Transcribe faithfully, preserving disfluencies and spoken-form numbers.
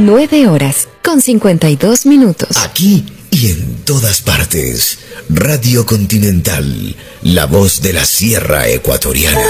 nueve horas con cincuenta y dos minutos. Aquí y en todas partes. Radio Continental, la voz de la Sierra Ecuatoriana.